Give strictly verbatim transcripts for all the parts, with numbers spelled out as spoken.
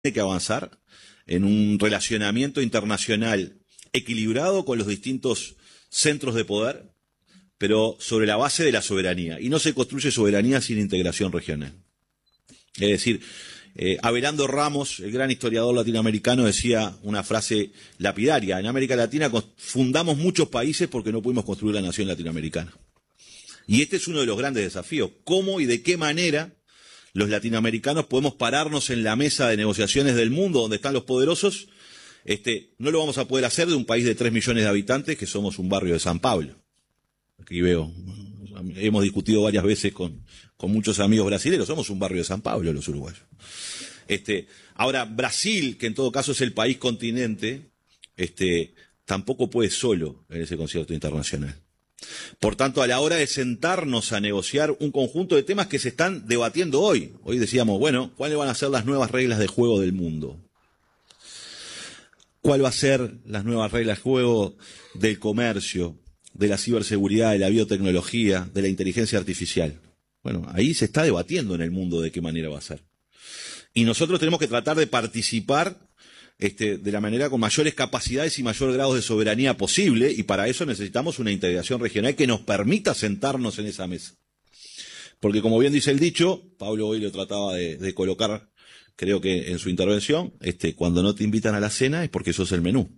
que avanzar en un relacionamiento internacional equilibrado con los distintos centros de poder, pero sobre la base de la soberanía. Y no se construye soberanía sin integración regional. Es decir, eh, Avelando Ramos, el gran historiador latinoamericano, decía una frase lapidaria: en América Latina fundamos muchos países porque no pudimos construir la nación latinoamericana. Y este es uno de los grandes desafíos: cómo y de qué manera los latinoamericanos podemos pararnos en la mesa de negociaciones del mundo donde están los poderosos. Este, no lo vamos a poder hacer de un país de tres millones de habitantes que somos un barrio de San Pablo. Aquí veo, hemos discutido varias veces con, con muchos amigos brasileños, somos un barrio de San Pablo los uruguayos. Este, ahora, Brasil, que en todo caso es el país continente, este, tampoco puede solo en ese concierto internacional. Por tanto, a la hora de sentarnos a negociar un conjunto de temas que se están debatiendo hoy, hoy decíamos, bueno, ¿cuáles van a ser las nuevas reglas de juego del mundo? ¿Cuál va a ser las nuevas reglas de juego del comercio, de la ciberseguridad, de la biotecnología, de la inteligencia artificial? Bueno, ahí se está debatiendo en el mundo de qué manera va a ser. Y nosotros tenemos que tratar de participar este, de la manera con mayores capacidades y mayor grado de soberanía posible, y para eso necesitamos una integración regional que nos permita sentarnos en esa mesa. Porque como bien dice el dicho, Pablo hoy lo trataba de, de colocar, creo que en su intervención, este, cuando no te invitan a la cena es porque sos el menú.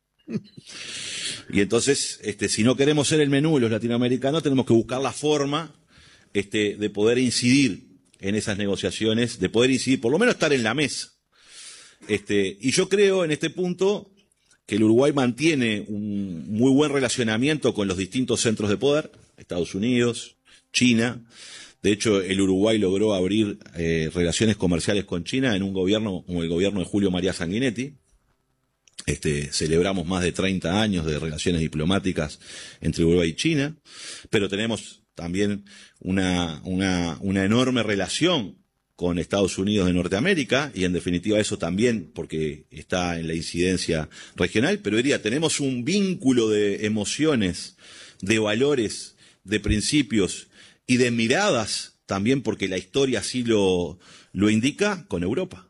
Y entonces, este, si no queremos ser el menú los latinoamericanos, tenemos que buscar la forma este, de poder incidir en esas negociaciones, de poder incidir, por lo menos estar en la mesa. Este, y yo creo en este punto que el Uruguay mantiene un muy buen relacionamiento con los distintos centros de poder, Estados Unidos, China. De hecho, el Uruguay logró abrir eh, relaciones comerciales con China en un gobierno como el gobierno de Julio María Sanguinetti. Este, celebramos más de treinta años de relaciones diplomáticas entre Uruguay y China, pero tenemos también una, una, una enorme relación con Estados Unidos de Norteamérica, y en definitiva eso también porque está en la incidencia regional, pero diría, tenemos un vínculo de emociones, de valores, de principios y de miradas también, porque la historia así lo, lo indica, con Europa.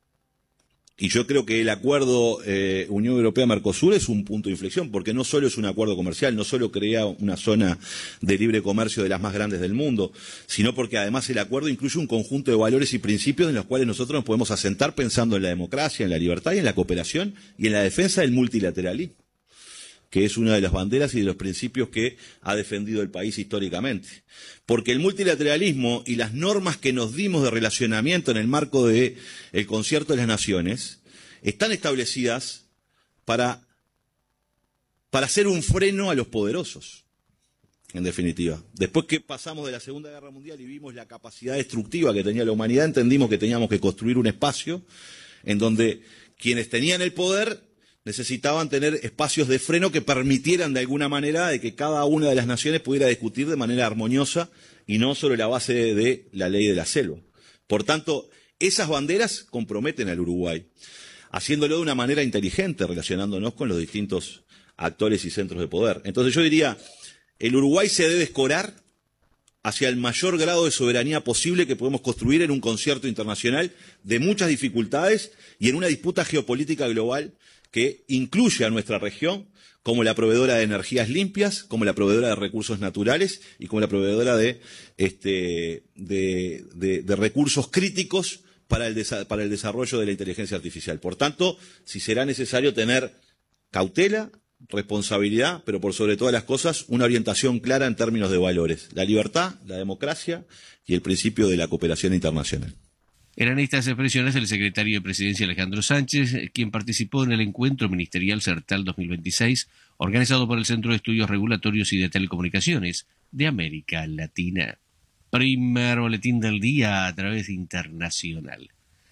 Y yo creo que el acuerdo eh, Unión Europea-Mercosur es un punto de inflexión, porque no solo es un acuerdo comercial, no solo crea una zona de libre comercio de las más grandes del mundo, sino porque además el acuerdo incluye un conjunto de valores y principios en los cuales nosotros nos podemos asentar pensando en la democracia, en la libertad y en la cooperación y en la defensa del multilateralismo, que es una de las banderas y de los principios que ha defendido el país históricamente. Porque el multilateralismo y las normas que nos dimos de relacionamiento en el marco del Concierto de las Naciones están establecidas para, para hacer un freno a los poderosos, en definitiva. Después que pasamos de la Segunda Guerra Mundial y vimos la capacidad destructiva que tenía la humanidad, entendimos que teníamos que construir un espacio en donde quienes tenían el poder necesitaban tener espacios de freno que permitieran de alguna manera de que cada una de las naciones pudiera discutir de manera armoniosa y no sobre la base de, de la ley de la selva. Por tanto, esas banderas comprometen al Uruguay, haciéndolo de una manera inteligente, relacionándonos con los distintos actores y centros de poder. Entonces yo diría, el Uruguay se debe escorar hacia el mayor grado de soberanía posible que podemos construir en un concierto internacional de muchas dificultades y en una disputa geopolítica global que incluye a nuestra región como la proveedora de energías limpias, como la proveedora de recursos naturales y como la proveedora de, este, de, de, de recursos críticos para el, para el desarrollo de la inteligencia artificial. Por tanto, si será necesario tener cautela, responsabilidad, pero por sobre todas las cosas, una orientación clara en términos de valores: la libertad, la democracia y el principio de la cooperación internacional. Eran estas expresiones del secretario de Presidencia Alejandro Sánchez, quien participó en el encuentro ministerial CERTAL dos mil veintiséis, organizado por el Centro de Estudios Regulatorios y de Telecomunicaciones de América Latina. Primer boletín del día a través internacional.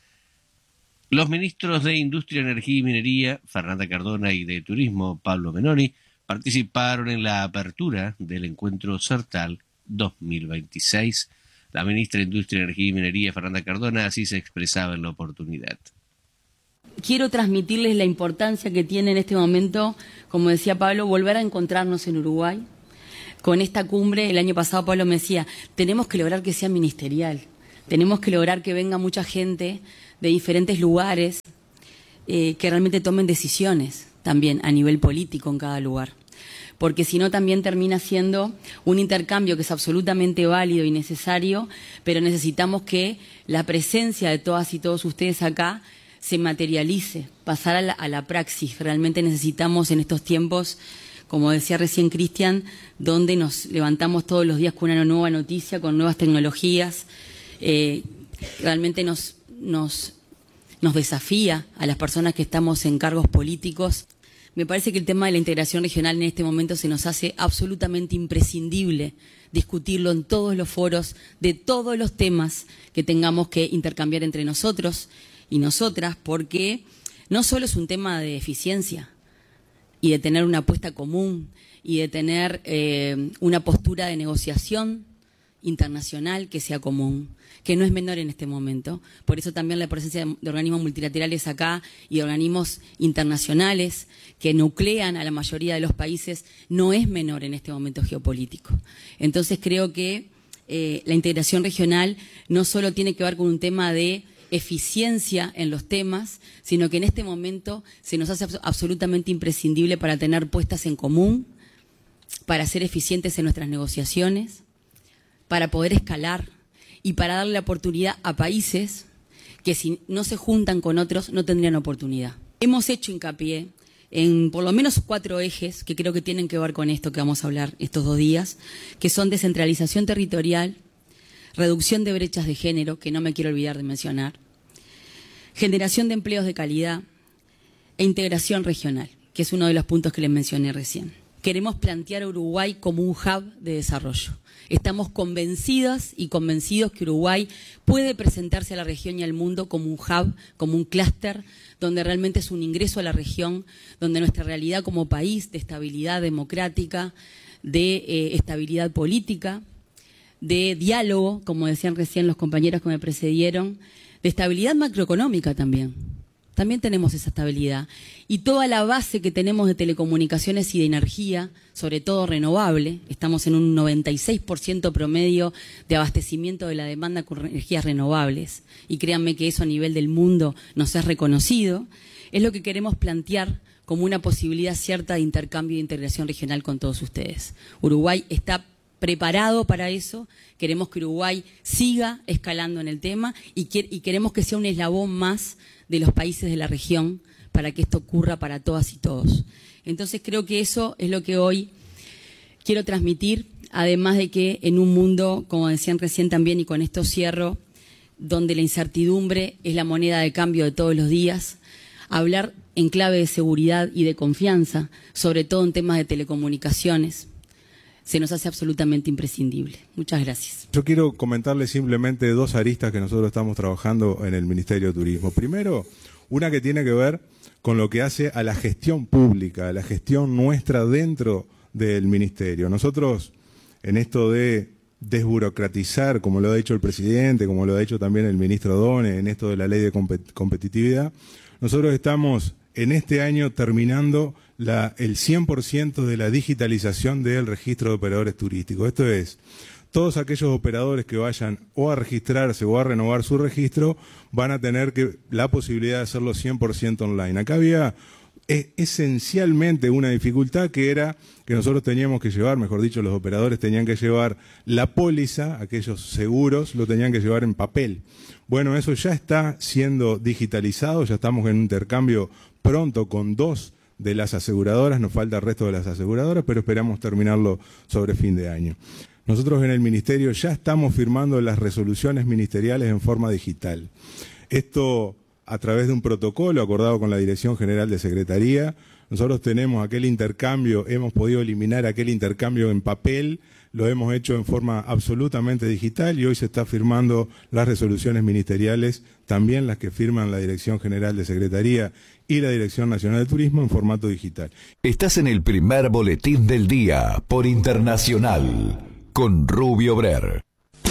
Los ministros de Industria, Energía y Minería, Fernanda Cardona, y de Turismo, Pablo Menoni, participaron en la apertura del encuentro CERTAL dos mil veintiséis. La ministra de Industria, Energía y Minería, Fernanda Cardona, así se expresaba en la oportunidad. Quiero transmitirles la importancia que tiene en este momento, como decía Pablo, volver a encontrarnos en Uruguay. Con esta cumbre, el año pasado Pablo me decía, tenemos que lograr que sea ministerial. Tenemos que lograr que venga mucha gente de diferentes lugares eh, que realmente tomen decisiones también a nivel político en cada lugar. Porque si no también termina siendo un intercambio que es absolutamente válido y necesario, pero necesitamos que la presencia de todas y todos ustedes acá se materialice, pasar a la, a la praxis. Realmente necesitamos en estos tiempos, como decía recién Cristian, donde nos levantamos todos los días con una nueva noticia, con nuevas tecnologías, eh, realmente nos, nos, nos desafía a las personas que estamos en cargos políticos. Me parece que el tema de la integración regional en este momento se nos hace absolutamente imprescindible discutirlo en todos los foros de todos los temas que tengamos que intercambiar entre nosotros y nosotras, porque no solo es un tema de eficiencia y de tener una apuesta común y de tener eh, una postura de negociación internacional que sea común, que no es menor en este momento. Por eso también la presencia de, de organismos multilaterales acá y de organismos internacionales que nuclean a la mayoría de los países no es menor en este momento geopolítico. Entonces creo que eh, la integración regional no solo tiene que ver con un tema de eficiencia en los temas, sino que en este momento se nos hace abs- absolutamente imprescindible para tener puestas en común, para ser eficientes en nuestras negociaciones, para poder escalar y para darle la oportunidad a países que si no se juntan con otros no tendrían oportunidad. Hemos hecho hincapié en por lo menos cuatro ejes que creo que tienen que ver con esto que vamos a hablar estos dos días, que son descentralización territorial, reducción de brechas de género, que no me quiero olvidar de mencionar, generación de empleos de calidad e integración regional, que es uno de los puntos que les mencioné recién. Queremos plantear a Uruguay como un hub de desarrollo. Estamos convencidas y convencidos que Uruguay puede presentarse a la región y al mundo como un hub, como un clúster, donde realmente es un ingreso a la región, donde nuestra realidad como país de estabilidad democrática, de eh, estabilidad política, de diálogo, como decían recién los compañeros que me precedieron, de estabilidad macroeconómica también. También tenemos esa estabilidad. Y toda la base que tenemos de telecomunicaciones y de energía, sobre todo renovable, estamos en un noventa y seis por ciento promedio de abastecimiento de la demanda con energías renovables, y créanme que eso a nivel del mundo nos es reconocido, es lo que queremos plantear como una posibilidad cierta de intercambio y de integración regional con todos ustedes. Uruguay está preparado para eso, queremos que Uruguay siga escalando en el tema y, que, y queremos que sea un eslabón más de los países de la región para que esto ocurra para todas y todos. Entonces creo que eso es lo que hoy quiero transmitir, además de que en un mundo, como decían recién también, y con esto cierro, donde la incertidumbre es la moneda de cambio de todos los días, hablar en clave de seguridad y de confianza, sobre todo en temas de telecomunicaciones, se nos hace absolutamente imprescindible. Muchas gracias. Yo quiero comentarles simplemente dos aristas que nosotros estamos trabajando en el Ministerio de Turismo. Primero, una que tiene que ver con lo que hace a la gestión pública, a la gestión nuestra dentro del Ministerio. Nosotros, en esto de desburocratizar, como lo ha dicho el presidente, como lo ha dicho también el ministro Done, en esto de la ley de competitividad, nosotros estamos en este año terminando la, el cien por ciento de la digitalización del registro de operadores turísticos. Esto es, todos aquellos operadores que vayan o a registrarse o a renovar su registro van a tener que, la posibilidad de hacerlo cien por ciento online. Acá había eh, esencialmente una dificultad que era que nosotros teníamos que llevar, mejor dicho, los operadores tenían que llevar la póliza, aquellos seguros, lo tenían que llevar en papel. Bueno, eso ya está siendo digitalizado, ya estamos en un intercambio pronto con dos de las aseguradoras, nos falta el resto de las aseguradoras, pero esperamos terminarlo sobre fin de año. Nosotros en el Ministerio ya estamos firmando las resoluciones ministeriales en forma digital. Esto a través de un protocolo acordado con la Dirección General de Secretaría. Nosotros tenemos aquel intercambio, hemos podido eliminar aquel intercambio en papel, lo hemos hecho en forma absolutamente digital y hoy se está firmando las resoluciones ministeriales, también las que firman la Dirección General de Secretaría y la Dirección Nacional de Turismo en formato digital. Estás en el primer boletín del día por Internacional con Rubio Brer.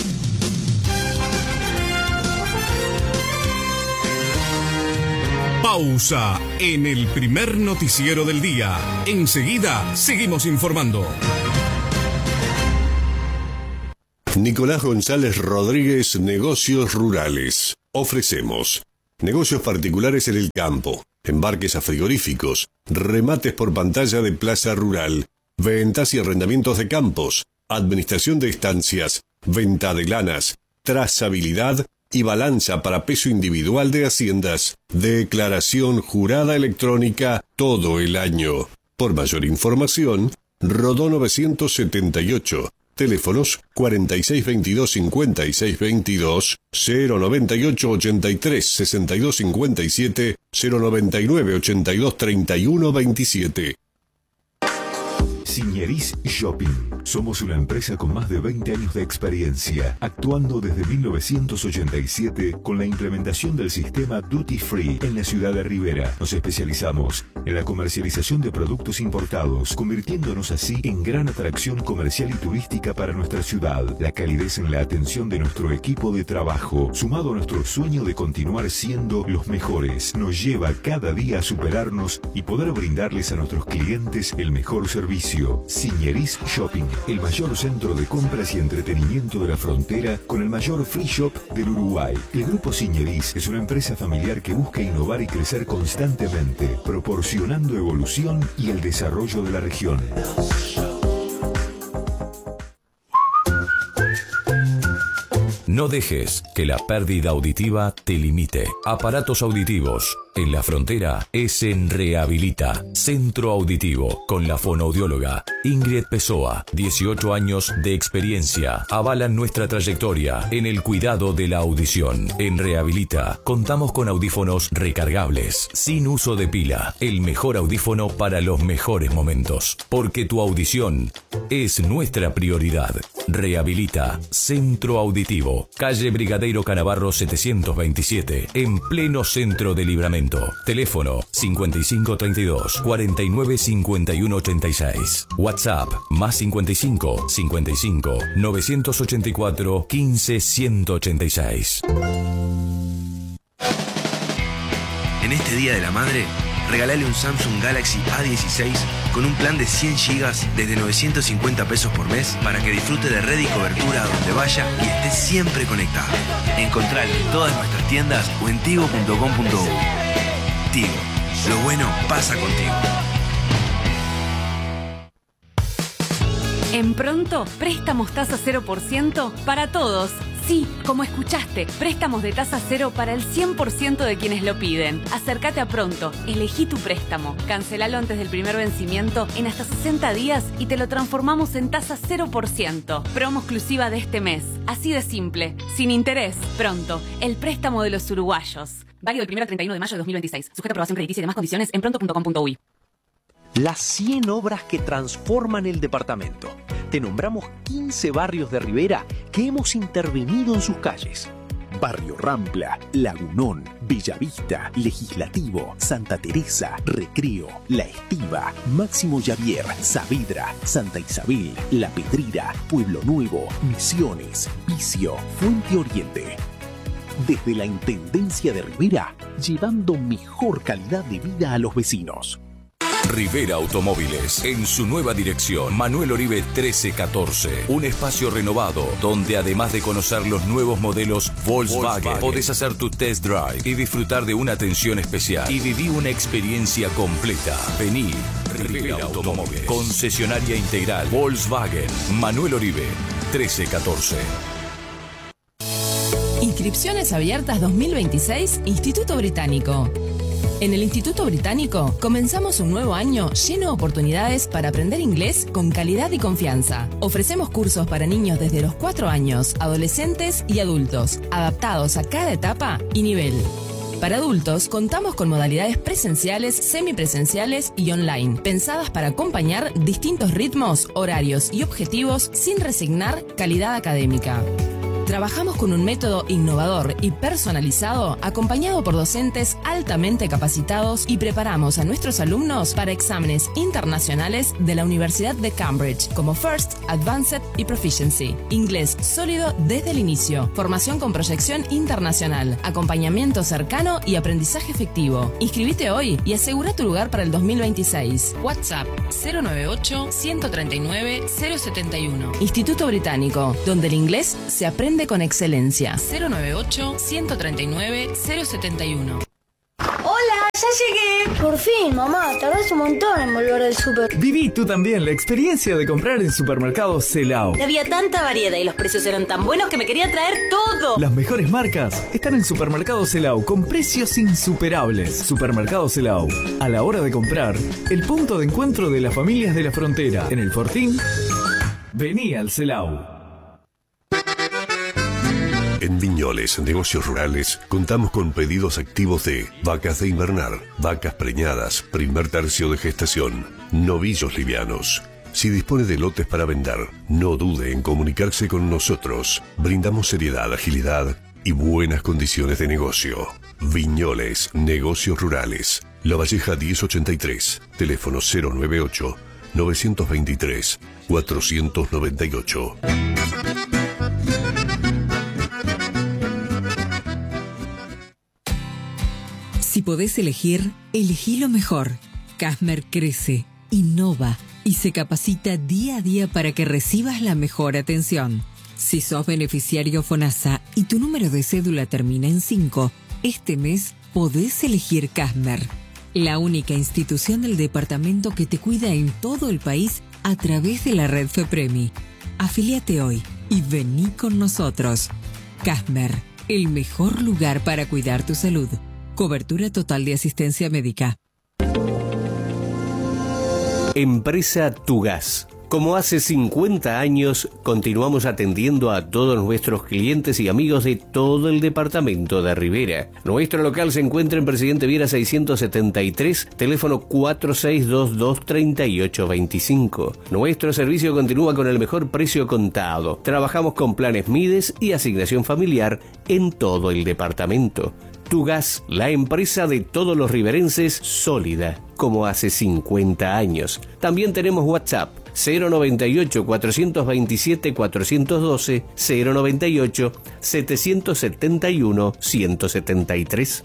Pausa en el primer noticiero del día. Enseguida seguimos informando. Nicolás González Rodríguez, Negocios Rurales. Ofrecemos negocios particulares en el campo, embarques a frigoríficos, remates por pantalla de plaza rural, ventas y arrendamientos de campos, administración de estancias, venta de lanas, trazabilidad y balanza para peso individual de haciendas, declaración jurada electrónica todo el año. Por mayor información, Rodó novecientos setenta y ocho, teléfonos cuarenta y seis veintidós cincuenta y seis veintidós, cero noventa y ocho ochenta y tres sesenta y dos cincuenta y siete, cero noventa y nueve ochenta y dos treinta y uno veintisiete. Signeris Shopping. Somos una empresa con más de veinte años de experiencia, actuando desde mil novecientos ochenta y siete con la implementación del sistema Duty Free en la ciudad de Rivera. Nos especializamos en la comercialización de productos importados, convirtiéndonos así en gran atracción comercial y turística para nuestra ciudad. La calidez en la atención de nuestro equipo de trabajo, sumado a nuestro sueño de continuar siendo los mejores, nos lleva cada día a superarnos y poder brindarles a nuestros clientes el mejor servicio. Signeris Shopping, el mayor centro de compras y entretenimiento de la frontera con el mayor free shop del Uruguay. El Grupo Signeris es una empresa familiar que busca innovar y crecer constantemente, proporcionando evolución y el desarrollo de la región. No dejes que la pérdida auditiva te limite. Aparatos auditivos en la frontera es en Rehabilita, Centro Auditivo, con la fonoaudióloga Ingrid Pessoa. dieciocho años de experiencia avalan nuestra trayectoria en el cuidado de la audición. En Rehabilita contamos con audífonos recargables, sin uso de pila. El mejor audífono para los mejores momentos. Porque tu audición es nuestra prioridad. Rehabilita, Centro Auditivo, calle Brigadeiro Canavarro setecientos veintisiete, en pleno centro de Libramento. Teléfono cincuenta y cinco treinta y dos cuarenta y nueve cincuenta y uno ochenta y seis. WhatsApp más cincuenta y cinco cincuenta y cinco novecientos ochenta y cuatro quince ciento ochenta y seis. En este Día de la Madre, regalale un Samsung Galaxy A dieciséis con un plan de cien gigas desde novecientos cincuenta pesos por mes para que disfrute de red y cobertura a donde vaya y esté siempre conectado. Encontralo en todas nuestras tiendas o en tigo punto com punto uy. Tigo, lo bueno pasa contigo. En Pronto, préstamos tasa cero por ciento para todos. Sí, como escuchaste, préstamos de tasa cero para el cien por ciento de quienes lo piden. Acércate a Pronto, elegí tu préstamo, cancelalo antes del primer vencimiento en hasta sesenta días y te lo transformamos en tasa cero por ciento. Promo exclusiva de este mes. Así de simple, sin interés. Pronto, el préstamo de los uruguayos. Válido del primero al treinta y uno de mayo de dos mil veintiséis. Sujeto a aprobación crediticia y demás condiciones en pronto punto com punto uy. Las cien obras que transforman el departamento. Te nombramos quince barrios de Rivera que hemos intervenido en sus calles. Barrio Rampla, Lagunón, Bellavista, Legislativo, Santa Teresa, Recreo, La Estiva, Máximo Javier, Saavedra, Santa Isabel, La Pedrera, Pueblo Nuevo, Misiones, Vicio, Fuente Oriente. Desde la Intendencia de Rivera, llevando mejor calidad de vida a los vecinos. Rivera Automóviles, en su nueva dirección, Manuel Oribe trece catorce. Un espacio renovado, donde además de conocer los nuevos modelos Volkswagen, Volkswagen, podés hacer tu test drive y disfrutar de una atención especial. Y viví una experiencia completa. Vení, Rivera, Rivera Automóviles, concesionaria integral Volkswagen, Manuel Oribe trece catorce. Inscripciones abiertas dos mil veintiséis, Instituto Británico. En el Instituto Británico comenzamos un nuevo año lleno de oportunidades para aprender inglés con calidad y confianza. Ofrecemos cursos para niños desde los cuatro años, adolescentes y adultos, adaptados a cada etapa y nivel. Para adultos contamos con modalidades presenciales, semipresenciales y online, pensadas para acompañar distintos ritmos, horarios y objetivos sin resignar calidad académica. Trabajamos con un método innovador y personalizado, acompañado por docentes altamente altamente capacitados y preparamos a nuestros alumnos para exámenes internacionales de la Universidad de Cambridge, como First, Advanced y Proficiency. Inglés sólido desde el inicio. Formación con proyección internacional. Acompañamiento cercano y aprendizaje efectivo. Inscribite hoy y asegura tu lugar para el dos mil veintiséis. WhatsApp cero noventa y ocho, ciento treinta y nueve, cero setenta y uno. Instituto Británico, donde el inglés se aprende con excelencia. cero noventa y ocho, ciento treinta y nueve, cero setenta y uno. ¡Hola! ¡Ya llegué! Por fin, mamá, tardás un montón en volver del súper. Viví tú también la experiencia de comprar en Supermercado Celao. Había tanta variedad y los precios eran tan buenos que me quería traer todo. Las mejores marcas están en Supermercado Celao con precios insuperables. Supermercado Celao, a la hora de comprar, el punto de encuentro de las familias de la frontera. En el Fortín, vení al Celao. En Viñoles, Negocios Rurales, contamos con pedidos activos de vacas de invernar, vacas preñadas, primer tercio de gestación, novillos livianos. Si dispone de lotes para vender, no dude en comunicarse con nosotros. Brindamos seriedad, agilidad y buenas condiciones de negocio. Viñoles, Negocios Rurales. La Valleja diez ochenta y tres, teléfono cero noventa y ocho, novecientos veintitrés, cuatrocientos noventa y ocho. Si podés elegir, elegí lo mejor. Casmer crece, innova y se capacita día a día para que recibas la mejor atención. Si sos beneficiario FONASA y tu número de cédula termina en cinco, este mes podés elegir Casmer, la única institución del departamento que te cuida en todo el país a través de la red FEPREMI. Afíliate hoy y vení con nosotros. Casmer, el mejor lugar para cuidar tu salud. Cobertura total de asistencia médica. Empresa Tugas. Como hace cincuenta años, continuamos atendiendo a todos nuestros clientes y amigos de todo el departamento de Rivera. Nuestro local se encuentra en Presidente Viera seiscientos setenta y tres, teléfono cuatro seis dos dos, tres ocho dos cinco. Nuestro servicio continúa con el mejor precio contado. Trabajamos con planes Mides y asignación familiar en todo el departamento. Tugas, la empresa de todos los riverenses, sólida, como hace cincuenta años. También tenemos WhatsApp, cero noventa y ocho, cuatrocientos veintisiete, cuatrocientos doce, cero noventa y ocho, setecientos setenta y uno, ciento setenta y tres.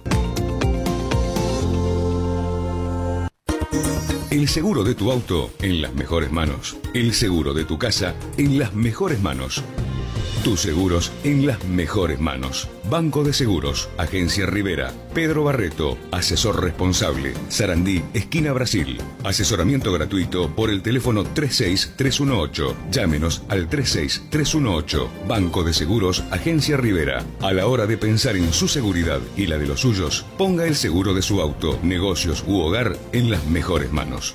El seguro de tu auto en las mejores manos. El seguro de tu casa en las mejores manos. Tus seguros en las mejores manos. Banco de Seguros, Agencia Rivera, Pedro Barreto, asesor responsable, Sarandí, esquina Brasil. Asesoramiento gratuito por el teléfono tres seis tres uno ocho. Llámenos al tres seis tres uno ocho. Banco de Seguros, Agencia Rivera. A la hora de pensar en su seguridad y la de los suyos, ponga el seguro de su auto, negocios u hogar en las mejores manos.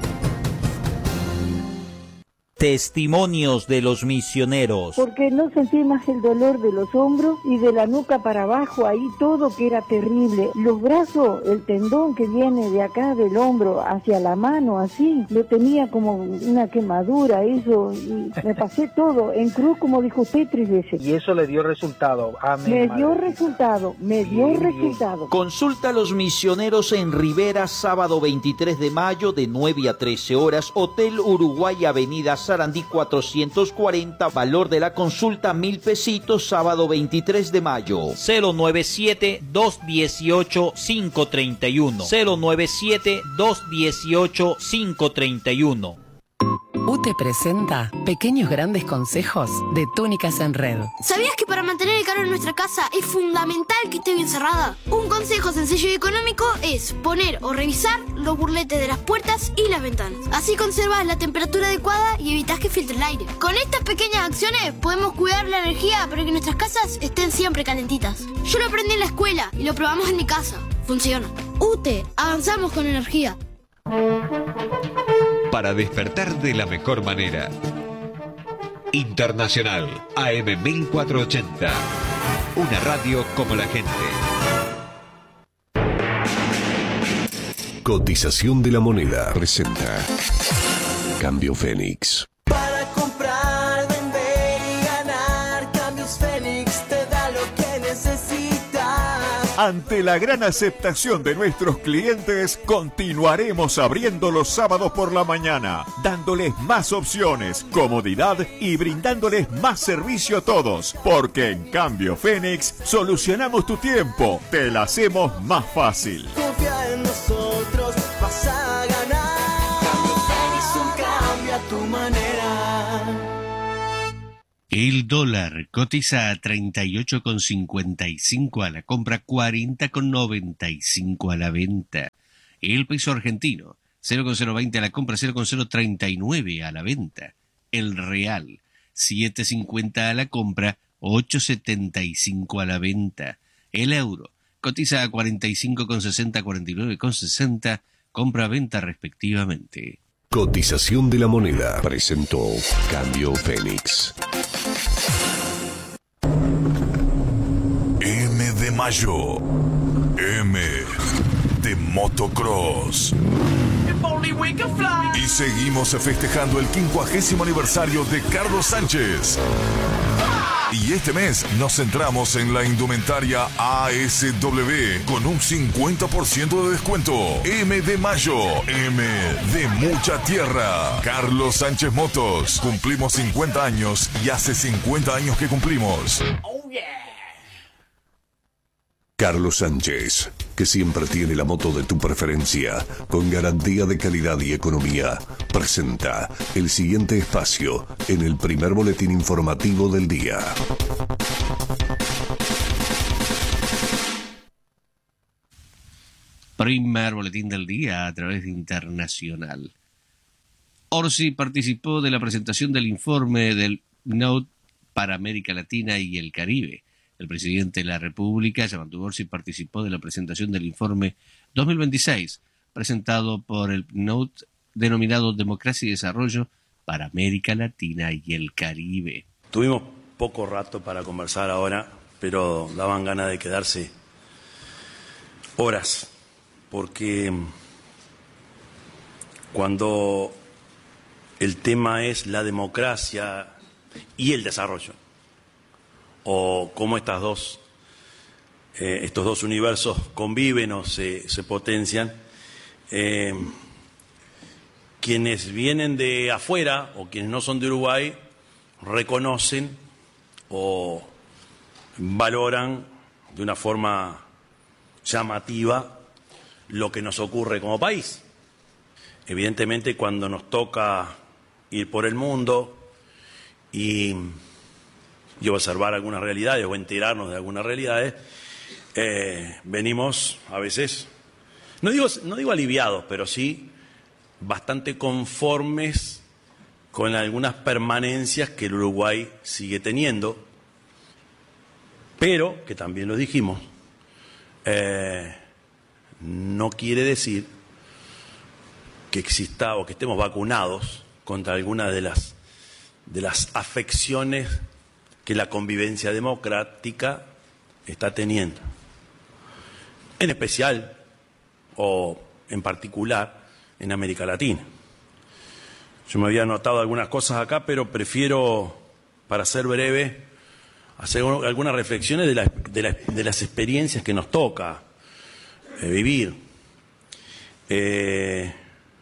Testimonios de los misioneros. Porque no sentí más el dolor de los hombros y de la nuca para abajo, ahí todo que era terrible. Los brazos, el tendón que viene de acá del hombro hacia la mano, así, lo tenía como una quemadura, eso, y me pasé todo, en cruz, como dijo usted, tres veces. Y eso le dio resultado. Amén. Me madre. dio resultado, me dio Bien, resultado. bien. Consulta a los misioneros en Rivera, sábado veintitrés de mayo, de nueve a trece horas, Hotel Uruguay, Avenida Sarandí cuatrocientos cuarenta, valor de la consulta mil pesitos, sábado veintitrés de mayo. cero nueve siete, dos uno ocho, cinco tres uno. cero nueve siete, dos uno ocho, cinco tres uno. U T E presenta Pequeños Grandes Consejos de Túnicas en Red. ¿Sabías que para mantener el calor en nuestra casa es fundamental que esté bien cerrada? Un consejo sencillo y económico es poner o revisar los burletes de las puertas y las ventanas. Así conservas la temperatura adecuada y evitas que filtre el aire. Con estas pequeñas acciones podemos cuidar la energía para que nuestras casas estén siempre calentitas. Yo lo aprendí en la escuela y lo probamos en mi casa. Funciona. U T E, avanzamos con energía. Para despertar de la mejor manera. Internacional A M mil cuatrocientos ochenta. Una radio como la gente. Cotización de la moneda. Presenta Cambio Fénix. Para comprar, vender y ganar, Cambios Fénix te da lo que necesitas. Ante la gran aceptación de nuestros clientes, continuaremos abriendo los sábados por la mañana, dándoles más opciones, comodidad y brindándoles más servicio a todos. Porque en Cambio Fénix solucionamos tu tiempo, te la hacemos más fácil. Confía en nosotros, vas a ganar. Cambio Fénix, un cambio a tu manera. El dólar cotiza a treinta y ocho con cincuenta y cinco a la compra, cuarenta con noventa y cinco a la venta. El peso argentino, cero con cero veinte a la compra, cero con cero treinta y nueve a la venta. El real, siete cincuenta a la compra, ocho setenta y cinco a la venta. El euro cotiza a cuarenta y cinco con sesenta, cuarenta y nueve con sesenta, compra-venta respectivamente. Cotización de la moneda presentó Cambio Fénix. M de Mayo. M de Motocross. Y seguimos festejando el quincuagésimo aniversario de Carlos Sánchez. Y este mes nos centramos en la indumentaria A S W con un cincuenta por ciento de descuento. M de Mayo, M de mucha tierra. Carlos Sánchez Motos. Cumplimos cincuenta años y hace cincuenta años que cumplimos. Carlos Sánchez, que siempre tiene la moto de tu preferencia, con garantía de calidad y economía, presenta el siguiente espacio en el primer boletín informativo del día. Primer boletín del día a través de Internacional. Orsi participó de la presentación del informe del N O T para América Latina y el Caribe. El presidente de la República, Yamandu Orsi, participó de la presentación del informe dos mil veintiséis, presentado por el N O T, denominado Democracia y Desarrollo para América Latina y el Caribe. Tuvimos poco rato para conversar ahora, pero daban ganas de quedarse horas, porque cuando el tema es la democracia y el desarrollo, o cómo estas dos, eh, estos dos universos conviven o se, se potencian. Eh, quienes vienen de afuera o quienes no son de Uruguay reconocen o valoran de una forma llamativa lo que nos ocurre como país. Evidentemente, cuando nos toca ir por el mundo y y observar algunas realidades o enterarnos de algunas realidades, eh, venimos a veces, no digo, no digo aliviados, pero sí bastante conformes con algunas permanencias que el Uruguay sigue teniendo, pero, que también lo dijimos, eh, no quiere decir que exista o que estemos vacunados contra alguna de las, de las afecciones que la convivencia democrática está teniendo. En especial, o en particular, en América Latina. Yo me había anotado algunas cosas acá, pero prefiero, para ser breve, hacer algunas reflexiones de, la, de, la, de las experiencias que nos toca eh, vivir. Eh,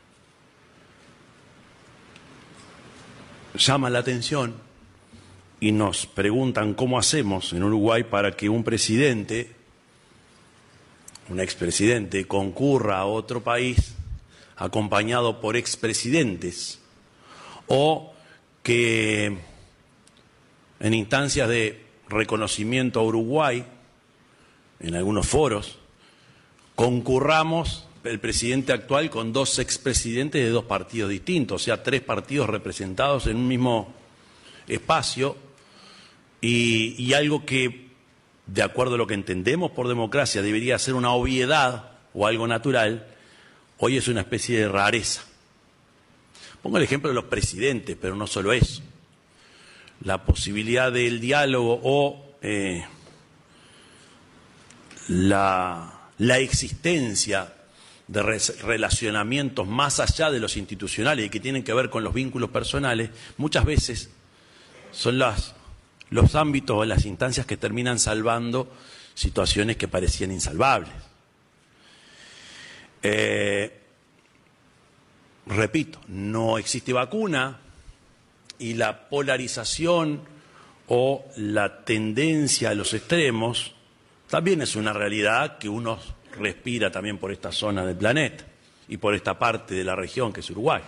llama la atención y nos preguntan cómo hacemos en Uruguay para que un presidente, un expresidente, concurra a otro país acompañado por expresidentes, o que en instancias de reconocimiento a Uruguay, en algunos foros, concurramos el presidente actual con dos expresidentes de dos partidos distintos, o sea, tres partidos representados en un mismo espacio. Y, y algo que, de acuerdo a lo que entendemos por democracia, debería ser una obviedad o algo natural, hoy es una especie de rareza. Pongo el ejemplo de los presidentes, pero no solo eso. La posibilidad del diálogo o eh, la, la existencia de re relacionamientos más allá de los institucionales y que tienen que ver con los vínculos personales, muchas veces son las... los ámbitos o las instancias que terminan salvando situaciones que parecían insalvables. Eh, repito, no existe vacuna y la polarización o la tendencia a los extremos también es una realidad que uno respira también por esta zona del planeta y por esta parte de la región que es Uruguay.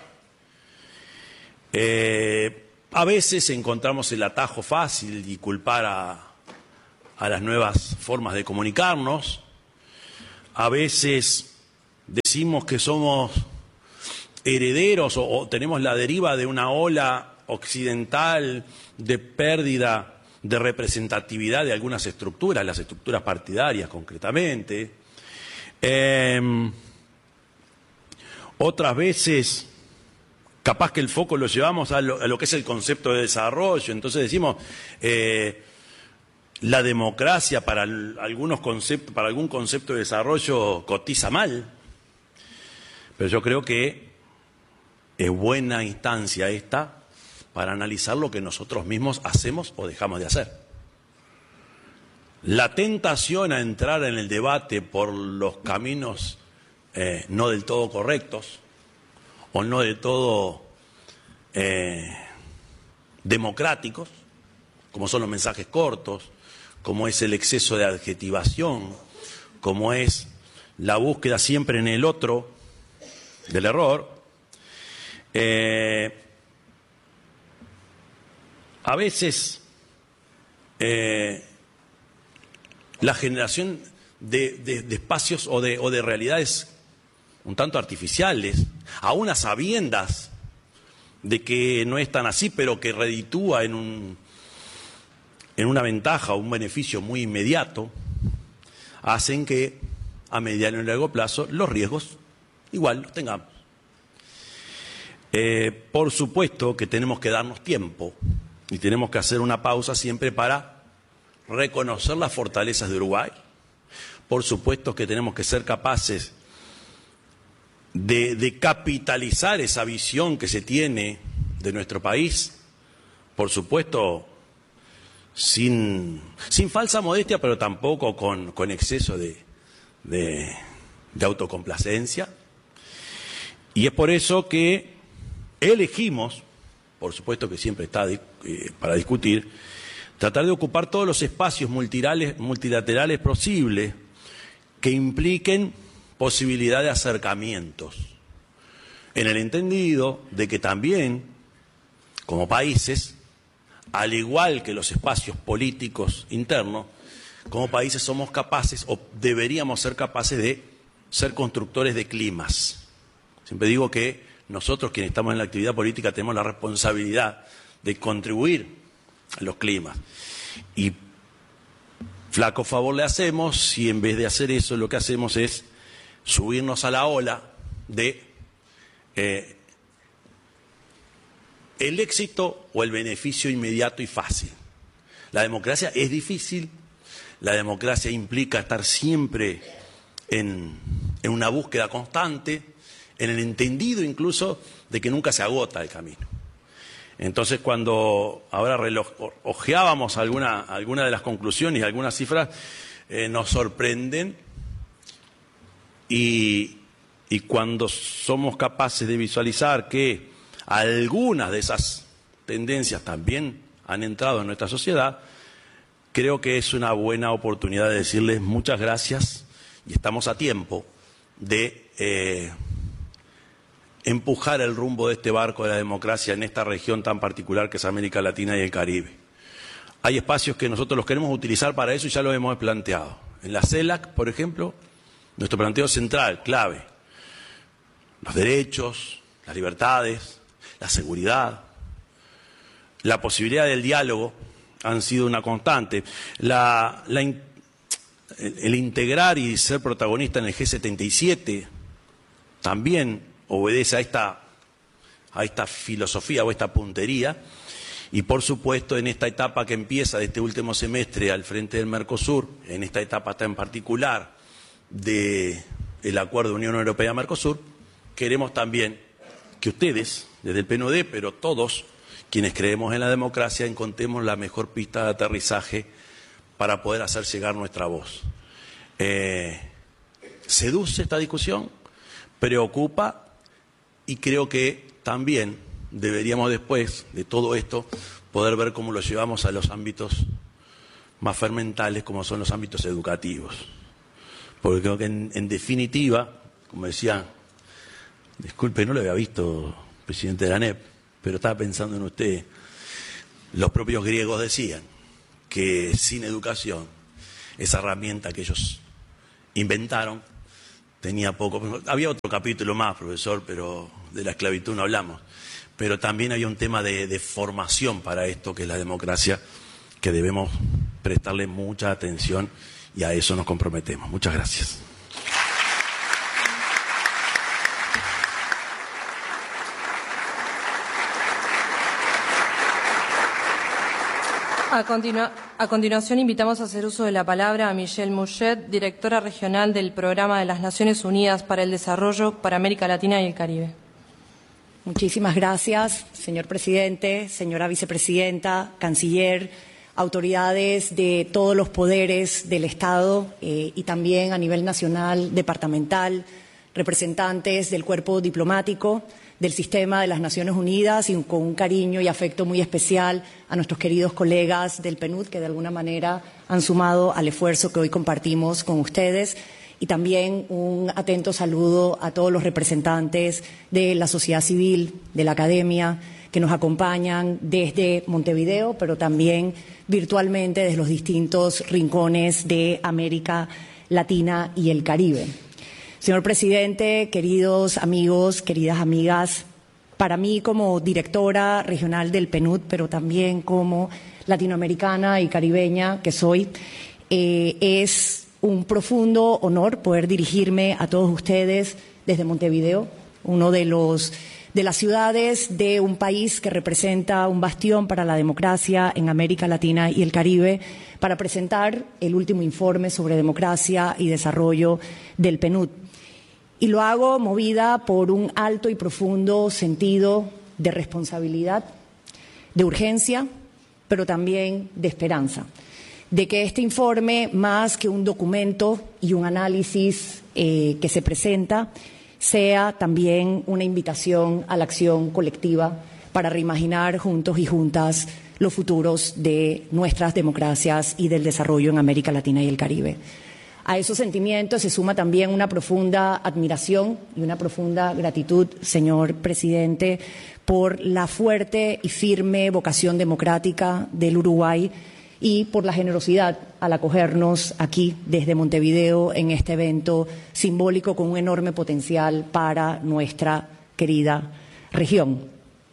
Eh, a veces encontramos el atajo fácil y culpar a, a las nuevas formas de comunicarnos. A veces decimos que somos herederos o, o tenemos la deriva de una ola occidental de pérdida de representatividad de algunas estructuras, las estructuras partidarias concretamente. Eh, otras veces, capaz que el foco lo llevamos a lo, a lo que es el concepto de desarrollo, entonces decimos, eh, la democracia para algunos conceptos, para algún concepto de desarrollo cotiza mal, pero yo creo que es buena instancia esta para analizar lo que nosotros mismos hacemos o dejamos de hacer. La tentación a entrar en el debate por los caminos eh, no del todo correctos o no del todo eh, democráticos, como son los mensajes cortos, como es el exceso de adjetivación, como es la búsqueda siempre en el otro del error, eh, a veces eh, la generación de, de, de espacios o de, o de realidades un tanto artificiales, aún a sabiendas de que no es tan así, pero que reditúa en, un, en una ventaja o un beneficio muy inmediato, hacen que a mediano y largo plazo los riesgos igual los tengamos. Eh, por supuesto que tenemos que darnos tiempo y tenemos que hacer una pausa siempre para reconocer las fortalezas de Uruguay. Por supuesto que tenemos que ser capaces de, de capitalizar esa visión que se tiene de nuestro país. Por supuesto, sin, sin falsa modestia, pero tampoco con, con exceso de, de, de autocomplacencia. Y es por eso que elegimos, por supuesto que siempre está eh, para discutir, tratar de ocupar todos los espacios multilaterales, multilaterales posibles que impliquen posibilidad de acercamientos, en el entendido de que también, como países, al igual que los espacios políticos internos, como países somos capaces o deberíamos ser capaces de ser constructores de climas. Siempre digo que nosotros, quienes estamos en la actividad política, tenemos la responsabilidad de contribuir a los climas. Y flaco favor le hacemos si en vez de hacer eso lo que hacemos es subirnos a la ola de eh, el éxito o el beneficio inmediato y fácil. La democracia es difícil, la democracia implica estar siempre en, en una búsqueda constante, en el entendido incluso de que nunca se agota el camino. Entonces, cuando ahora reloj, ojeábamos alguna, alguna de las conclusiones y algunas cifras, eh, nos sorprenden y, y cuando somos capaces de visualizar que algunas de esas tendencias también han entrado en nuestra sociedad, creo que es una buena oportunidad de decirles muchas gracias y estamos a tiempo de eh, empujar el rumbo de este barco de la democracia en esta región tan particular que es América Latina y el Caribe. Hay espacios que nosotros los queremos utilizar para eso y ya lo hemos planteado. En la CELAC, por ejemplo, nuestro planteo central, clave, los derechos, las libertades, la seguridad, la posibilidad del diálogo han sido una constante. La, la, el, el integrar y ser protagonista en el G setenta y siete también obedece a esta, a esta filosofía o esta puntería. Y por supuesto en esta etapa que empieza de este último semestre al frente del Mercosur, en esta etapa tan particular del acuerdo Unión Europea-Mercosur, queremos también que ustedes, desde el P N U D, pero todos quienes creemos en la democracia, encontremos la mejor pista de aterrizaje para poder hacer llegar nuestra voz. Eh, seduce esta discusión, preocupa y creo que también deberíamos después de todo esto poder ver cómo lo llevamos a los ámbitos más fermentales como son los ámbitos educativos. Porque creo que en, en definitiva, como decía, disculpe, no lo había visto, presidente de la A N E P, pero estaba pensando en usted, los propios griegos decían que sin educación, esa herramienta que ellos inventaron, tenía poco. Había otro capítulo más, profesor, pero de la esclavitud no hablamos. Pero también había un tema de, de formación para esto, que es la democracia, que debemos prestarle mucha atención y a eso nos comprometemos. Muchas gracias. A, continua a continuación invitamos a hacer uso de la palabra a Michelle Mouchet, directora regional del Programa de las Naciones Unidas para el Desarrollo para América Latina y el Caribe. Muchísimas gracias, señor presidente, señora vicepresidenta, canciller, autoridades de todos los poderes del Estado eh, y también a nivel nacional, departamental, representantes del cuerpo diplomático, del sistema de las Naciones Unidas y con un cariño y afecto muy especial a nuestros queridos colegas del P N U D que de alguna manera han sumado al esfuerzo que hoy compartimos con ustedes y también un atento saludo a todos los representantes de la sociedad civil, de la academia, que nos acompañan desde Montevideo, pero también virtualmente desde los distintos rincones de América Latina y el Caribe. Señor presidente, queridos amigos, queridas amigas, para mí como directora regional del P N U D, pero también como latinoamericana y caribeña que soy, eh, es un profundo honor poder dirigirme a todos ustedes desde Montevideo, uno de los de las ciudades de un país que representa un bastión para la democracia en América Latina y el Caribe, para presentar el último informe sobre democracia y desarrollo del P N U D. Y lo hago movida por un alto y profundo sentido de responsabilidad, de urgencia, pero también de esperanza, de que este informe, más que un documento y un análisis eh, que se presenta, sea también una invitación a la acción colectiva para reimaginar juntos y juntas los futuros de nuestras democracias y del desarrollo en América Latina y el Caribe. A esos sentimientos se suma también una profunda admiración y una profunda gratitud, señor presidente, por la fuerte y firme vocación democrática del Uruguay y por la generosidad al acogernos aquí desde Montevideo en este evento simbólico con un enorme potencial para nuestra querida región.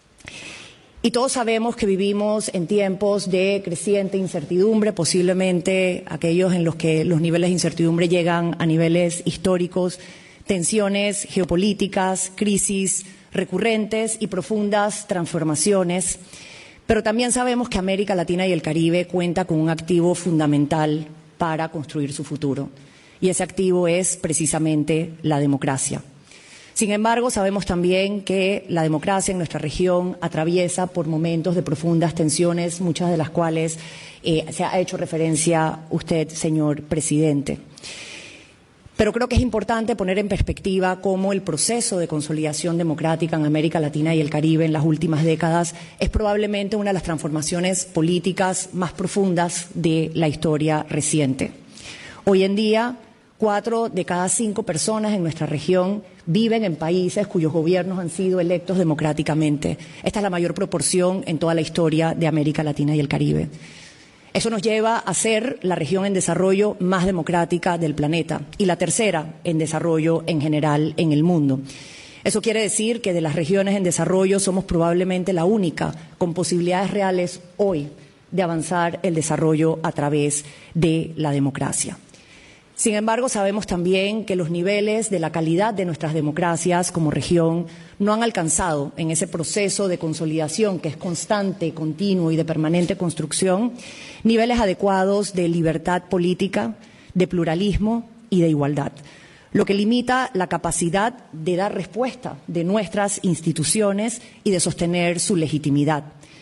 Y todos sabemos que vivimos en tiempos de creciente incertidumbre, posiblemente aquellos en los que los niveles de incertidumbre llegan a niveles históricos, tensiones geopolíticas, crisis recurrentes y profundas transformaciones. Pero también sabemos que América Latina y el Caribe cuenta con un activo fundamental para construir su futuro. Y ese activo es precisamente la democracia. Sin embargo, sabemos también que la democracia en nuestra región atraviesa por momentos de profundas tensiones, muchas de las cuales eh, se ha hecho referencia usted, señor presidente. Pero creo que es importante poner en perspectiva cómo el proceso de consolidación democrática en América Latina y el Caribe en las últimas décadas es probablemente una de las transformaciones políticas más profundas de la historia reciente. Hoy en día, cuatro de cada cinco personas en nuestra región viven en países cuyos gobiernos han sido electos democráticamente. Esta es la mayor proporción en toda la historia de América Latina y el Caribe. Eso nos lleva a ser la región en desarrollo más democrática del planeta y la tercera en desarrollo en general en el mundo. Eso quiere decir que de las regiones en desarrollo somos probablemente la única con posibilidades reales hoy de avanzar el desarrollo a través de la democracia. Sin embargo, sabemos también que los niveles de la calidad de nuestras democracias como región no han alcanzado en ese proceso de consolidación que es constante, continuo y de permanente construcción, niveles adecuados de libertad política, de pluralismo y de igualdad, lo que limita la capacidad de dar respuesta de nuestras instituciones y de sostener su legitimidad.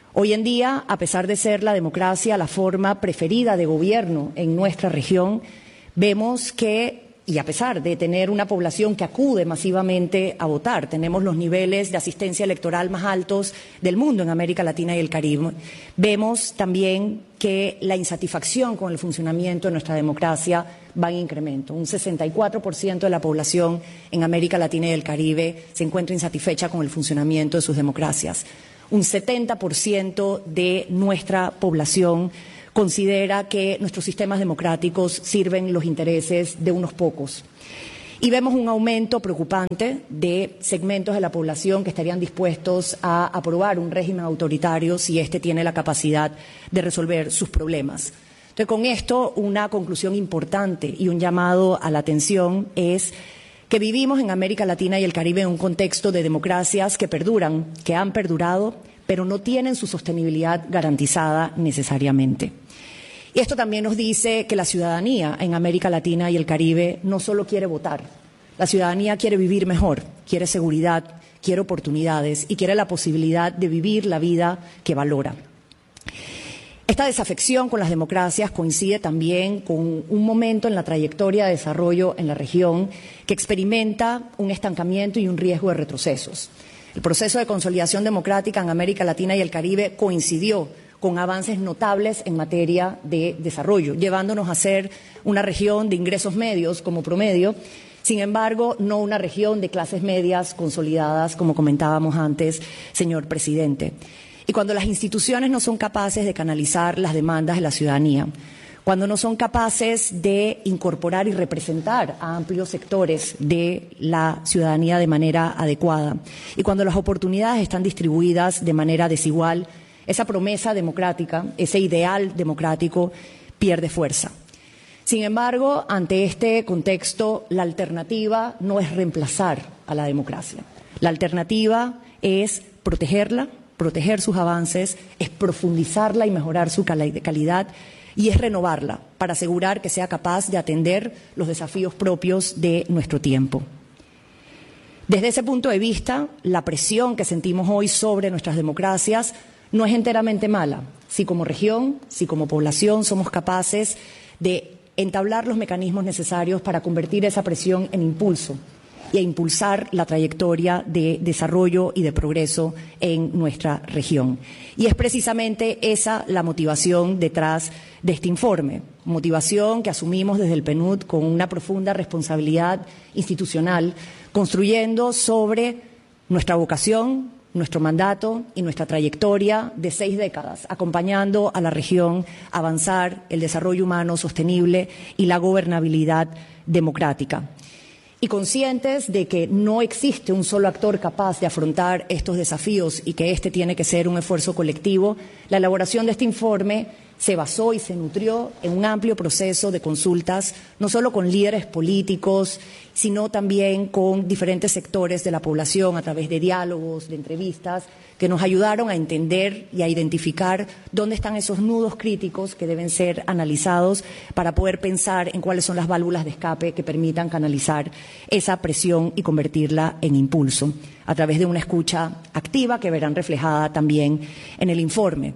Hoy en día, a pesar de ser la democracia la forma preferida de gobierno en nuestra región, vemos que, y a pesar de tener una población que acude masivamente a votar, tenemos los niveles de asistencia electoral más altos del mundo en América Latina y el Caribe, vemos también que la insatisfacción con el funcionamiento de nuestra democracia va en incremento. Un sesenta y cuatro por ciento de la población en América Latina y el Caribe se encuentra insatisfecha con el funcionamiento de sus democracias. Un setenta por ciento de nuestra población considera que nuestros sistemas democráticos sirven los intereses de unos pocos. Y vemos un aumento preocupante de segmentos de la población que estarían dispuestos a aprobar un régimen autoritario si éste tiene la capacidad de resolver sus problemas. Entonces, con esto, una conclusión importante y un llamado a la atención es que vivimos en América Latina y el Caribe en un contexto de democracias que perduran, que han perdurado, pero no tienen su sostenibilidad garantizada necesariamente. Y esto también nos dice que la ciudadanía en América Latina y el Caribe no solo quiere votar, la ciudadanía quiere vivir mejor, quiere seguridad, quiere oportunidades y quiere la posibilidad de vivir la vida que valora. Esta desafección con las democracias coincide también con un momento en la trayectoria de desarrollo en la región que experimenta un estancamiento y un riesgo de retrocesos. El proceso de consolidación democrática en América Latina y el Caribe coincidió con avances notables en materia de desarrollo, llevándonos a ser una región de ingresos medios como promedio, sin embargo, no una región de clases medias consolidadas, como comentábamos antes, señor presidente. Y cuando las instituciones no son capaces de canalizar las demandas de la ciudadanía, cuando no son capaces de incorporar y representar a amplios sectores de la ciudadanía de manera adecuada, y cuando las oportunidades están distribuidas de manera desigual, esa promesa democrática, ese ideal democrático pierde fuerza. Sin embargo, ante este contexto, la alternativa no es reemplazar a la democracia. La alternativa es protegerla, proteger sus avances, es profundizarla y mejorar su calidad y es renovarla para asegurar que sea capaz de atender los desafíos propios de nuestro tiempo. Desde ese punto de vista, la presión que sentimos hoy sobre nuestras democracias no es enteramente mala, si como región, si como población somos capaces de entablar los mecanismos necesarios para convertir esa presión en impulso y a impulsar la trayectoria de desarrollo y de progreso en nuestra región. Y es precisamente esa la motivación detrás de este informe, motivación que asumimos desde el P N U D con una profunda responsabilidad institucional, construyendo sobre nuestra vocación, nuestro mandato y nuestra trayectoria de seis décadas, acompañando a la región a avanzar el desarrollo humano sostenible y la gobernabilidad democrática. Y conscientes de que no existe un solo actor capaz de afrontar estos desafíos y que este tiene que ser un esfuerzo colectivo, la elaboración de este informe se basó y se nutrió en un amplio proceso de consultas, no solo con líderes políticos, sino también con diferentes sectores de la población a través de diálogos, de entrevistas, que nos ayudaron a entender y a identificar dónde están esos nudos críticos que deben ser analizados para poder pensar en cuáles son las válvulas de escape que permitan canalizar esa presión y convertirla en impulso, a través de una escucha activa que verán reflejada también en el informe.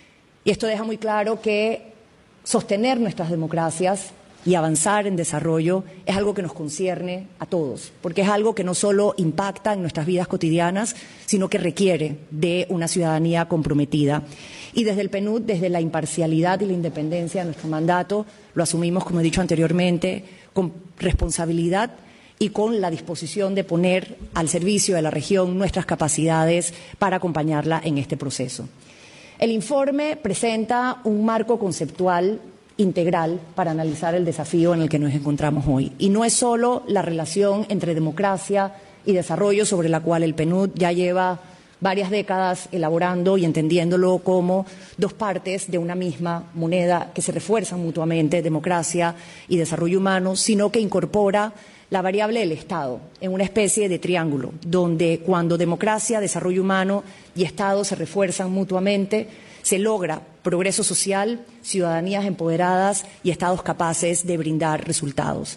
Y esto deja muy claro que sostener nuestras democracias y avanzar en desarrollo es algo que nos concierne a todos, porque es algo que no solo impacta en nuestras vidas cotidianas, sino que requiere de una ciudadanía comprometida. Y desde el P N U D, desde la imparcialidad y la independencia de nuestro mandato, lo asumimos, como he dicho anteriormente, con responsabilidad y con la disposición de poner al servicio de la región nuestras capacidades para acompañarla en este proceso. El informe presenta un marco conceptual integral para analizar el desafío en el que nos encontramos hoy. Y no es solo la relación entre democracia y desarrollo, sobre la cual el P N U D ya lleva varias décadas elaborando y entendiéndolo como dos partes de una misma moneda que se refuerzan mutuamente, democracia y desarrollo humano, sino que incorpora la variable del Estado en una especie de triángulo, donde cuando democracia, desarrollo humano y Estado se refuerzan mutuamente, se logra progreso social, ciudadanías empoderadas y Estados capaces de brindar resultados.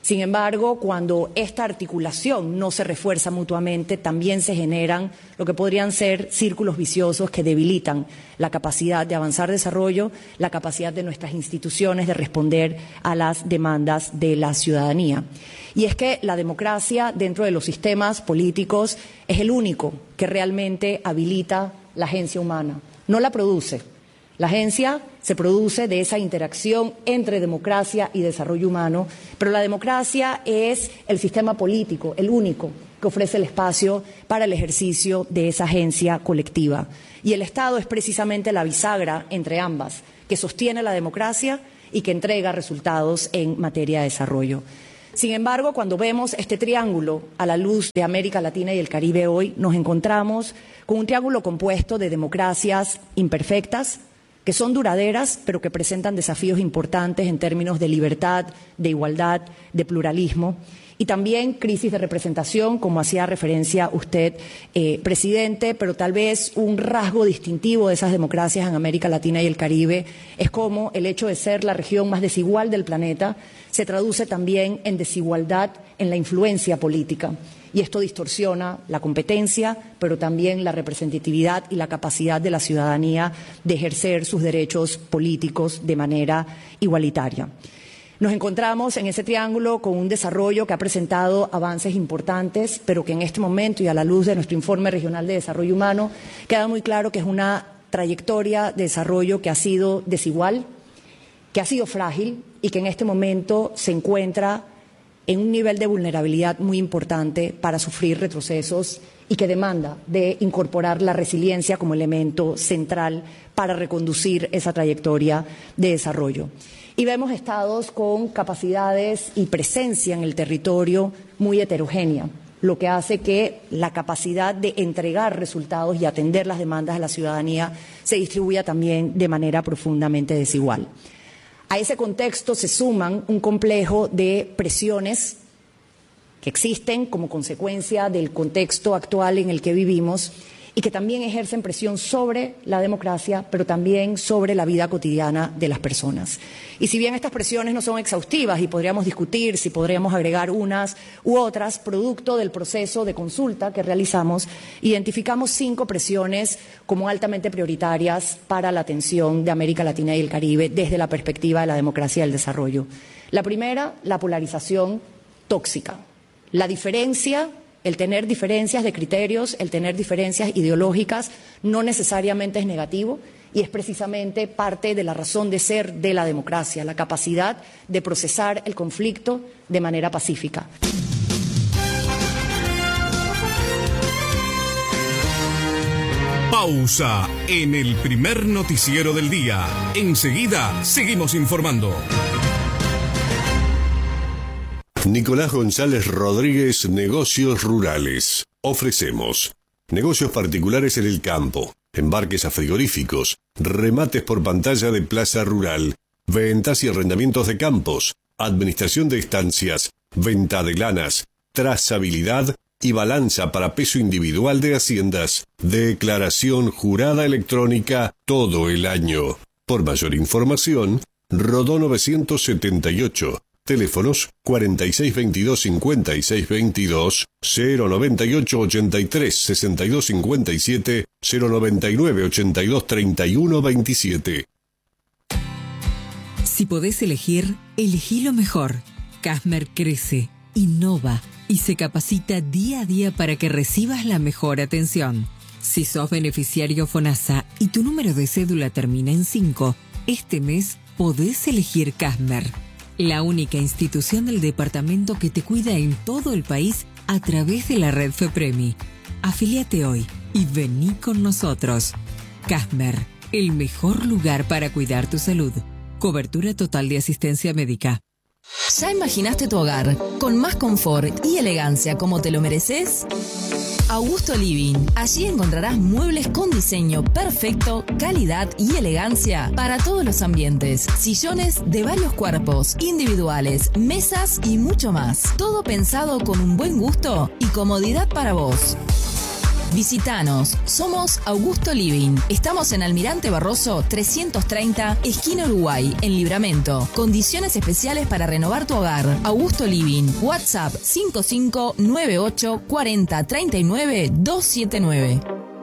Sin embargo, cuando esta articulación no se refuerza mutuamente, también se generan lo que podrían ser círculos viciosos que debilitan la capacidad de avanzar desarrollo, la capacidad de nuestras instituciones de responder a las demandas de la ciudadanía. Y es que la democracia dentro de los sistemas políticos es el único que realmente habilita la agencia humana, no la produce. La agencia se produce de esa interacción entre democracia y desarrollo humano, pero la democracia es el sistema político, el único que ofrece el espacio para el ejercicio de esa agencia colectiva. Y el Estado es precisamente la bisagra entre ambas, que sostiene la democracia y que entrega resultados en materia de desarrollo. Sin embargo, cuando vemos este triángulo a la luz de América Latina y el Caribe hoy, nos encontramos con un triángulo compuesto de democracias imperfectas, que son duraderas, pero que presentan desafíos importantes en términos de libertad, de igualdad, de pluralismo, y también crisis de representación, como hacía referencia usted, eh, presidente, pero tal vez un rasgo distintivo de esas democracias en América Latina y el Caribe es cómo el hecho de ser la región más desigual del planeta se traduce también en desigualdad en la influencia política. Y esto distorsiona la competencia, pero también la representatividad y la capacidad de la ciudadanía de ejercer sus derechos políticos de manera igualitaria. Nos encontramos en ese triángulo con un desarrollo que ha presentado avances importantes, pero que en este momento y a la luz de nuestro informe regional de desarrollo humano queda muy claro que es una trayectoria de desarrollo que ha sido desigual, que ha sido frágil y que en este momento se encuentra en un nivel de vulnerabilidad muy importante para sufrir retrocesos y que demanda de incorporar la resiliencia como elemento central para reconducir esa trayectoria de desarrollo. Y vemos estados con capacidades y presencia en el territorio muy heterogénea, lo que hace que la capacidad de entregar resultados y atender las demandas de la ciudadanía se distribuya también de manera profundamente desigual. A ese contexto se suman un complejo de presiones que existen como consecuencia del contexto actual en el que vivimos y que también ejercen presión sobre la democracia, pero también sobre la vida cotidiana de las personas. Y si bien estas presiones no son exhaustivas y podríamos discutir si podríamos agregar unas u otras, producto del proceso de consulta que realizamos, identificamos cinco presiones como altamente prioritarias para la atención de América Latina y el Caribe desde la perspectiva de la democracia y el desarrollo. La primera, la polarización tóxica, la diferencia. El tener diferencias de criterios, el tener diferencias ideológicas no necesariamente es negativo y es precisamente parte de la razón de ser de la democracia, la capacidad de procesar el conflicto de manera pacífica. Pausa en el primer noticiero del día. Enseguida seguimos informando. Nicolás González Rodríguez, Negocios Rurales. Ofrecemos negocios particulares en el campo, embarques a frigoríficos, remates por pantalla de plaza rural, ventas y arrendamientos de campos, administración de estancias, venta de lanas, trazabilidad y balanza para peso individual de haciendas, declaración jurada electrónica todo el año. Por mayor información, Rodó novecientos setenta y ocho. Teléfonos cuarenta y seis veintidós cincuenta y seis veintidós, cero noventa y ocho ochenta y tres sesenta y dos cincuenta y siete, cero noventa y nueve ochenta y dos treinta y uno veintisiete. Si podés elegir, elegí lo mejor. Casmer crece, innova y se capacita día a día para que recibas la mejor atención. Si sos beneficiario FONASA y tu número de cédula termina en cinco, este mes podés elegir Casmer. La única institución del departamento que te cuida en todo el país a través de la red FEPREMI. Afíliate hoy y vení con nosotros. Casmer, el mejor lugar para cuidar tu salud. Cobertura total de asistencia médica. ¿Ya imaginaste tu hogar con más confort y elegancia como te lo mereces? Augusto Living. Allí encontrarás muebles con diseño perfecto, calidad y elegancia para todos los ambientes. Sillones de varios cuerpos, individuales, mesas y mucho más. Todo pensado con un buen gusto y comodidad para vos. Visítanos. Somos Augusto Living. Estamos en Almirante Barroso trescientos treinta, esquina Uruguay, en Libramento. Condiciones especiales para renovar tu hogar. Augusto Living. WhatsApp cinco cinco nueve ocho cuarenta treinta y nueve doscientos setenta y nueve.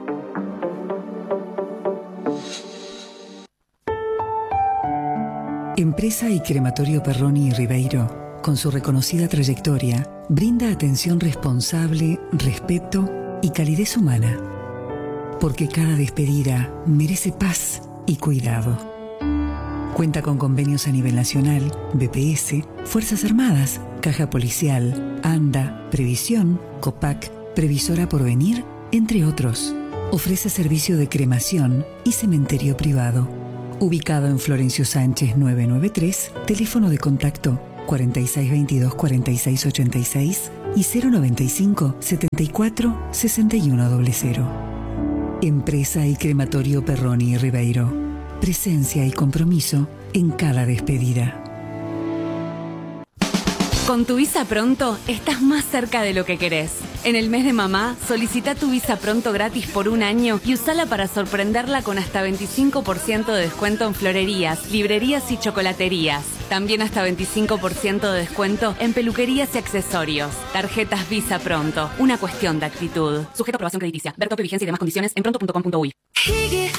Empresa y Crematorio Perroni y Ribeiro, con su reconocida trayectoria, brinda atención responsable, respeto y calidez humana. Porque cada despedida merece paz y cuidado. Cuenta con convenios a nivel nacional, B P S, Fuerzas Armadas, Caja Policial, ANDA, Previsión, COPAC, Previsora Porvenir, entre otros. Ofrece servicio de cremación y cementerio privado. Ubicado en Florencio Sánchez novecientos noventa y tres, teléfono de contacto cuarenta y seis veintidós cuarenta y seis ochenta y seis y cero noventa y cinco setenta y cuatro sesenta y uno cero cero. Empresa y Crematorio Perroni y Ribeiro. Presencia y compromiso en cada despedida. Con tu Visa Pronto estás más cerca de lo que querés. En el mes de mamá, solicita tu Visa Pronto gratis por un año y usala para sorprenderla con hasta veinticinco por ciento de descuento en florerías, librerías y chocolaterías. También hasta veinticinco por ciento de descuento en peluquerías y accesorios. Tarjetas Visa Pronto, una cuestión de actitud. Sujeto a aprobación crediticia. Ver tope, vigencia y demás condiciones en pronto punto com punto uy. Higgy,